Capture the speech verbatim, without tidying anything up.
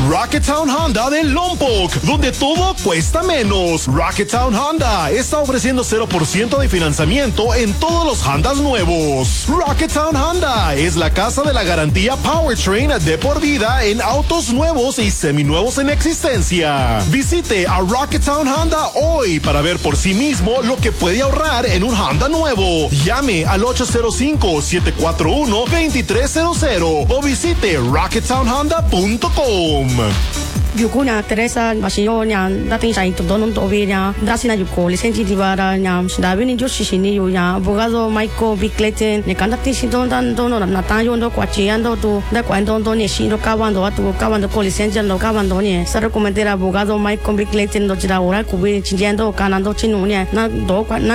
Rocketown Honda de Lompoc, donde todo cuesta menos. Rocketown Honda está ofreciendo cero por ciento de financiamiento en todos los Hondas nuevos. Rocketown Honda es la casa de la garantía Powertrain de por vida en autos nuevos y seminuevos en existencia. Visite a Rocketown Honda hoy para ver por sí mismo lo que puede ahorrar en un Honda nuevo. Llame al ocho cero cinco, siete cuatro uno, dos tres cero cero o visite rocketown honda punto com. Yukuna Teresa Basio Yan, dating sa ito doon tobi niya, dasi na yuko, lisensi di bara niya, dabi ni Diyos sisini yu niya, abogado Michael Bickleten, ni kandating si doon dan doon na tayo do kwachiyan do tu, da kwan doon doon ni sino kawan do atu kawan do ko lisensi do kawan do ni, sa rekomendera abogado Michael Bickleten do jira oral kubi chinjendo kanan do chinu ni, na do kwa